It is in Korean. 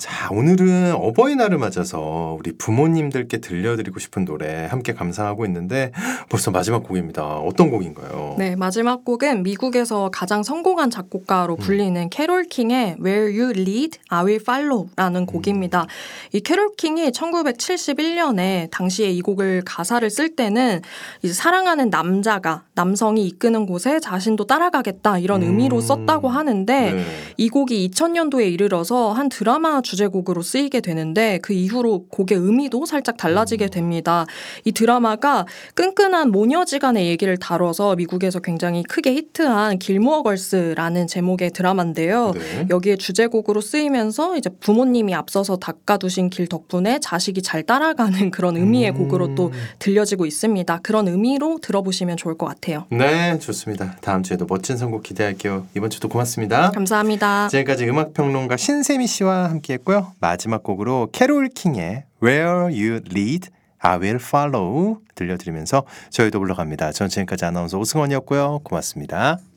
자, 오늘은 어버이날을 맞아서 우리 부모님들께 들려드리고 싶은 노래 함께 감상하고 있는데 벌써 마지막 곡입니다. 어떤 곡인가요? 네, 마지막 곡은 미국에서 가장 성공한 작곡가로 불리는 캐롤 킹의 Where You Lead, I Will Follow라는 곡입니다. 이 캐롤 킹이 1971년에 당시에 이 곡을 가사를 쓸 때는 이제 사랑하는 남성이 이끄는 곳에 자신도 따라가겠다 이런 의미로 썼다고 하는데 네. 이 곡이 2000년도에 이르러서 한 드라마 주제곡으로 쓰이게 되는데 그 이후로 곡의 의미도 살짝 달라지게 됩니다. 이 드라마가 끈끈한 모녀지간의 얘기를 다뤄서 미국에서 굉장히 크게 히트한 길모어 걸스라는 제목의 드라마인데요. 네. 여기에 주제곡으로 쓰이면서 이제 부모님이 앞서서 닦아두신 길 덕분에 자식이 잘 따라가는 그런 의미의 곡으로 또 들려지고 있습니다. 그런 의미로 들어보시면 좋을 것 같아요. 네, 좋습니다. 다음 주에도 멋진 선곡 기대할게요. 이번 주도 고맙습니다. 감사합니다. 지금까지 음악평론가 신세미 씨와 함께했고요. 마지막 곡으로 캐롤 킹의 Where You Lead, I Will Follow 들려드리면서 저희도 물러갑니다. 전 지금까지 아나운서 오승원이었고요. 고맙습니다.